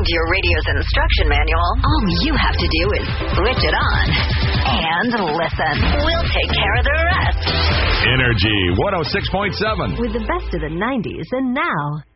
to your radio's instruction manual, all you have to do is switch it on and listen. We'll take care of the rest. Energy 106.7. With the best of the 90s and now.